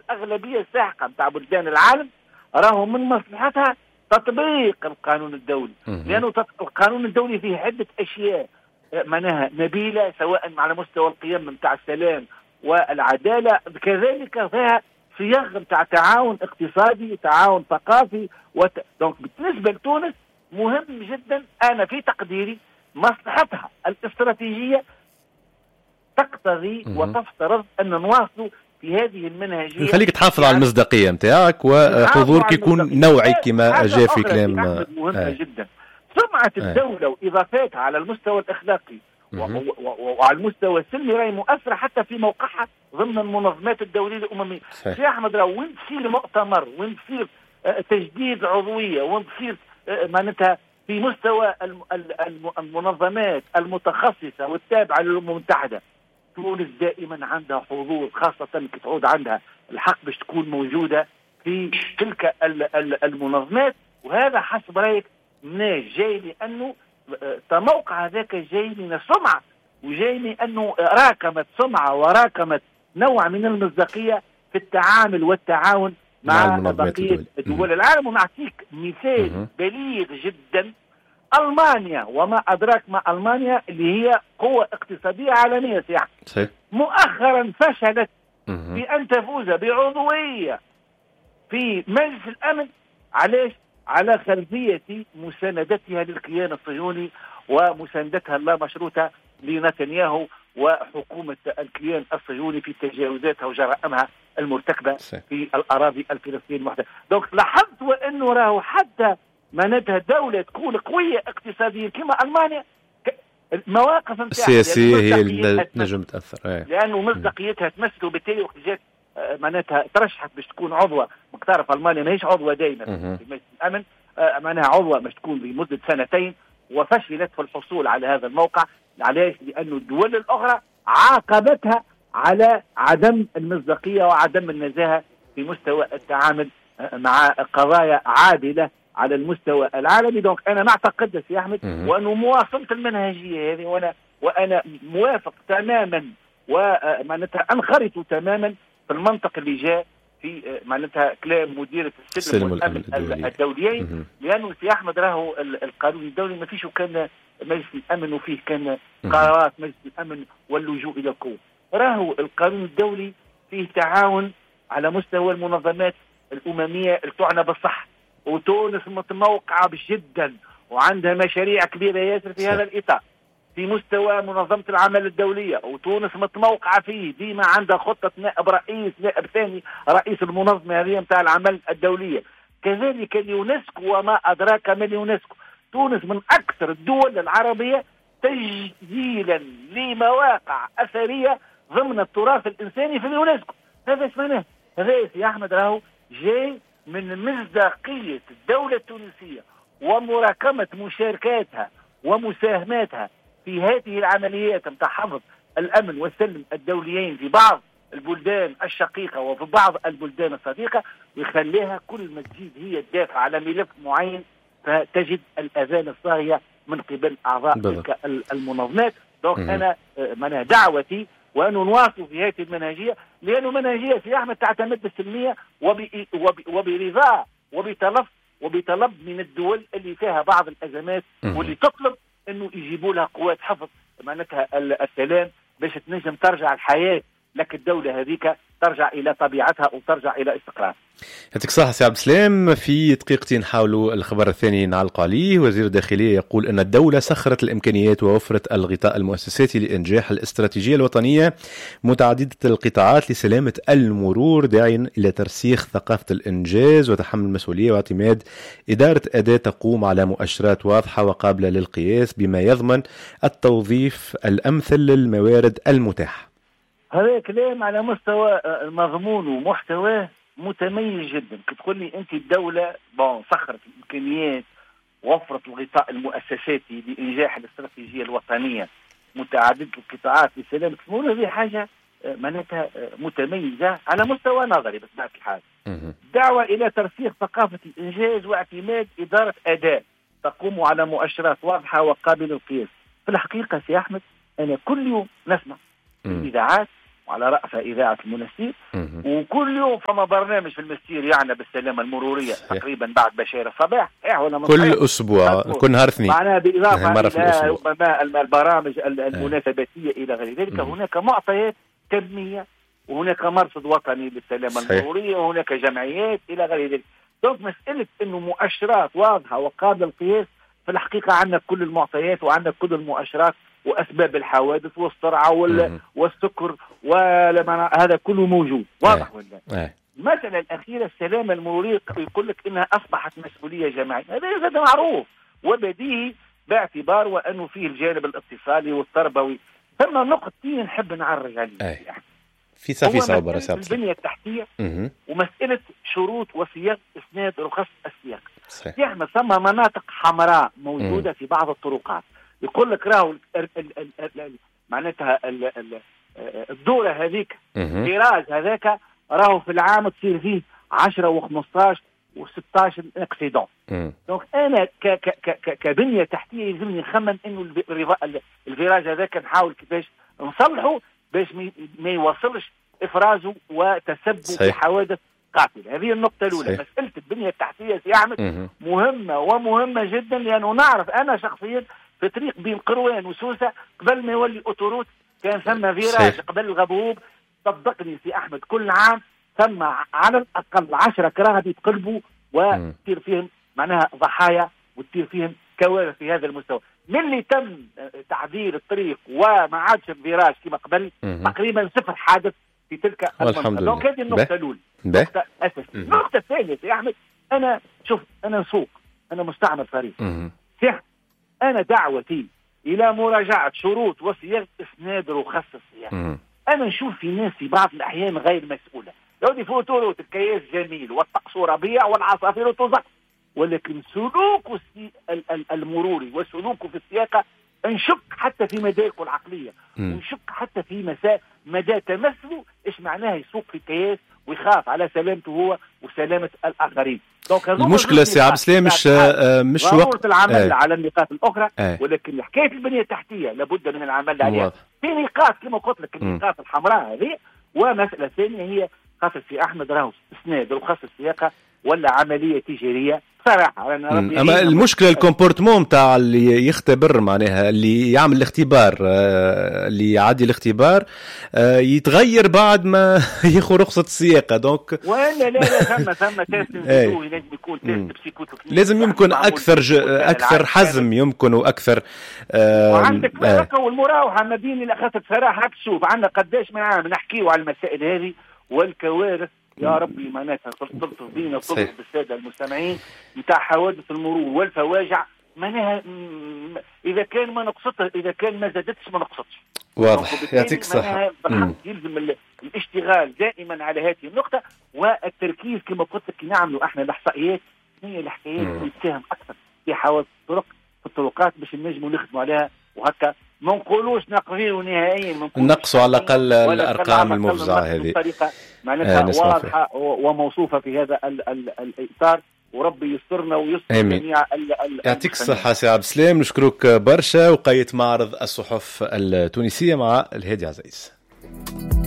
الأغلبية الساحقة نتاع بلدان العالم راهو من مصلحتها تطبيق القانون الدولي، لأنه القانون الدولي فيه عدة أشياء معناها نبيلة، سواء على مستوى القيم نتاع السلام والعدالة، كذلك فيها صيغ نتاع تعاون اقتصادي، تعاون ثقافي دونك بالنسبة لتونس مهم جدا. أنا في تقديري مصلحتها الاستراتيجية تقتضي وتفترض أن نواصل في هذه المنهجية. يخليك تحافظ على المصداقية نتاعك وحضورك يكون نوعي كما جاء في كلام مهمة جدا. سمعة الدولة وإضافاتها على المستوى الأخلاقي وعلى المستوى السلمي راهي مؤثرة حتى في موقعها ضمن المنظمات الدولية الأممية. سي أحمد راهو وين تصير مؤتمر، وين تصير تجديد عضوية، وين تصير معناتها في مستوى المنظمات المتخصصة والتابعة للأمم المتحدة، تونس دائما عندها حضور، خاصة كي تعود عندها الحق باش تكون موجودة في تلك المنظمات. وهذا حسب رأيك مناش جاي لأنه موقع هذاك جاي من السمعة، وجاي لأنه راكمت سمعة وراكمت نوع من المصداقية في التعامل والتعاون مع بقية دول العالم. ونعطيك مثال بليغ جدا، ألمانيا وما أدراك ما ألمانيا اللي هي قوة اقتصادية عالمية مؤخرا فشلت بأن تفوز بعضوية في مجلس الأمن. علاش؟ على خلفية مساندتها للكيان الصهيوني ومساندتها اللامشروطة لنتنياهو وحكومة الكيان الصهيوني في تجاوزاتها وجرائمها المرتكبة في الأراضي الفلسطينية المحتلة. دونك لاحظت وأنه راهو حتى معناتها دولة تكون قوية اقتصاديا كما ألمانيا، المواقف السياسية هي اللي نجم تأثر، لأنه مصداقيتها تمثل، وبالتالي وقت جات معناتها ترشحت باش تكون عضوة مقترفة. ألمانيا ماهيش عضوة دائما في مجلس الأمن، معناها عضوة باش تكون لمدة 2 سنين، وفشلت في الحصول على هذا الموقع. علاش؟ لأنه الدول الأخرى عاقبتها على عدم المصداقية وعدم النزاهة في مستوى التعامل مع قضايا عادلة على المستوى العالمي. دونك أنا نعتقد سي أحمد وأنه مواصلة المنهجية هذه، وأنا موافق تماما ومعناتها أنخرط تماما في المنطق اللي جاء في معناتها كلام مديرة السلم والأمن الدوليين. لأنه سي أحمد راهو القانون الدولي ما فيش كان مجلس الأمن وفيه كان قرارات مجلس الأمن واللجوء إلى القوة. راهو القانون الدولي فيه تعاون على مستوى المنظمات الأممية اللي تعنى بالصحة، وتونس متموقعة جدا وعندها مشاريع كبيرة ياسر في هذا الإطار. في مستوى منظمة العمل الدولية وتونس متموقعة فيه، ديما عندها خطة نائب رئيس، نائب ثاني رئيس المنظمة هذه متاع العمل الدولية. كذلك اليونسكو وما أدراك ما اليونسكو. تونس من أكثر الدول العربية تسجيلا لمواقع أثرية ضمن التراث الإنساني في اليونسكو. هذا اسمه هذا يا أحمد راهو جاي من مصداقية الدولة التونسية ومراكمة مشاركاتها ومساهماتها في هذه العمليات متاع حفظ الأمن والسلم الدوليين في بعض البلدان الشقيقة وفي بعض البلدان الصديقة، ويخليها كل ما تزيد هي تدافع على ملف معين فتجد الأذان الصاغية من قبل أعضاء تلك المنظمات. دونك أنا دعوتي وأنه نواصل في هذه المنهجية، لأنه منهجية في أحمد تعتمد بالسلمية وبرضا وبطلب من الدول اللي فيها بعض الأزمات واللي تطلب أنه يجيبوا لها قوات حفظ معناتها السلام باش تنجم ترجع الحياة لك الدولة هذيك ترجع إلى طبيعتها وترجع إلى استقرار. يعطيك الصحة سي عبد السلام. في دقيقتين نحاولوا الخبر الثاني نعلق عليه. وزير الداخلية يقول أن الدولة سخرت الإمكانيات ووفرت الغطاء المؤسساتي لإنجاح الاستراتيجية الوطنية متعددة القطاعات لسلامة المرور، داعيا إلى ترسيخ ثقافة الإنجاز وتحمل المسؤولية واعتماد إدارة أداة تقوم على مؤشرات واضحة وقابلة للقياس بما يضمن التوظيف الأمثل للموارد المتاحة. هذا كلام على مستوى مضمون ومحتواه متميز جدا. كتقول لي أنت الدولة سخرت الإمكانيات وفرت الغطاء المؤسساتي لإنجاح الاستراتيجية الوطنية متعددة القطاعات لسلامة المرور، هذه حاجة معناتها متميزة على مستوى نظري. بس بعد الحال دعوة إلى ترسيخ ثقافة الإنجاز واعتماد إدارة أداء تقوم على مؤشرات واضحة وقابلة للقياس. في الحقيقة سي أحمد أنا كل يوم نسمع في الإذاعات وعلى رأسها إذاعة المنستير. وكل يوم فما برنامج في المستير يعني بالسلامة المرورية تقريبا بعد بشير الصباح كل أسبوع كل نهار اثنين معناها بإضافة إلى ربما البرامج المناسباتية إلى غير ذلك. هناك معطيات كمية وهناك مرصد وطني للسلامة المرورية وهناك جمعيات إلى غير ذلك. دونك مسألة إنه مؤشرات واضحة وقابلة للقياس في الحقيقة عندنا كل المعطيات وعندنا كل المؤشرات وأسباب الحوادث والسرعة والسكر هذا كله موجود واضح ولا؟ المسألة الأخيرة السلامة المرورية يقول لك إنها أصبحت مسؤولية جماعية. هذا معروف وبديهي باعتبار وأنه فيه الجانب الاقتصادي والتربوي. ثم نقطتين نحب نعرج عليها في صعوبة البنية التحتية ومسألة شروط وسياق إسناد رخص السياق. يعني ثم مناطق حمراء موجودة في بعض الطرقات يقول لك راهو معناتها الدورة هذيك الفراج هذاك راهو في العام تصير فيه 10 و15 و16 اكسيدون. دونك انا كبنيه تحتيه يلزمني نخمن انه الفراج هذاك نحاول كيفاش نصلحه باش ما يوصلش افرازه وتسبب في حوادث قاتله. هذه النقطه الاولى. مساله البنيه التحتيه سي احمد مهمه ومهمه جدا لانه نعرف انا شخصيا في طريق بين قروان وسوسه قبل ما يولي اوتوروت كان ثم فيراج قبل الغبوب. صدقني سي احمد كل عام ثم على الاقل 10 كراهب يتقلبوا وتصير فيهم معناها ضحايا وتصير فيهم كوارث في هذا المستوى. من اللي تم تعديل الطريق وما عادش الفيراج كما قبل تقريبا 0 حادث في تلك المنطقه. دونك هذه النقطه الاولى. نقطه اساسيه. النقطه الثانيه يا احمد انا شوف انا سوق انا مستعمل فريق انا دعوتي الى مراجعه شروط وسياق اسناد رخص السياقه. انا نشوف في ناس في بعض الاحيان غير مسؤوله يودي في اوتوروت الكياس جميل والطقس ربيع والعصافير تزق ولكن سلوك المروري وسلوكه في السياقه نشك حتى في مداركه العقليه ونشك حتى في مدى تمثله ايش معناه يسوق في الكياس ويخاف على سلامته هو وسلامه الاخرين. المشكله سي عبد السلام مش وقت العمل على النقاط الاخرى ولكن حكايه البنيه التحتيه لابد من العمل عليها في نقاط كما قلت لك النقاط الحمراء هذه. ومساله ثانيه هي خاصه في احمد راهو اسناد رخص السياقه ولا عمليه تجاريه صراحه. اما المشكله الكومبورتمون تاع اللي يختبر معناها اللي يعمل الاختبار اللي يعدي الاختبار يتغير بعد ما ياخذ رخصه السياقه. دونك لا ثم تيست لازم يكون تيست بسيكوتكنيك لازم يمكن اكثر حزم يمكن واكثر وعندك فرقه والمراوحه ما بين خاطر صراحه شوف عندنا قداش من عام نحكيوا على المسائل هذه والكوارث يا ربي معناتها تلطف بينا تلطف بالساده المستمعين نتاع حوادث المرور والفواجع معناها اذا كان ما نقصتها اذا كان ما زادتش ما نقصتش. واضح يعطيك الصحه. يلزم الاشتغال دائما على هذه النقطه والتركيز كما قلت لك نعملوا احنا الاحصائيات هي الحكايات اللي تساهم اكثر في حوادث الطرق في الطرقات باش نجموا نخدموا عليها وهكا ما نقولوش نقفيروا نهائيا نقصوا على الاقل الارقام المفزعه هذه بطريقه معناتها واضحه وموصوفه في هذا الاطار وربي يسترنا ويستر جميع يعطيك الصحه سي عبد السلام. نشكرك برشا. وقيت معرض الصحف التونسيه مع الهادي عزيز.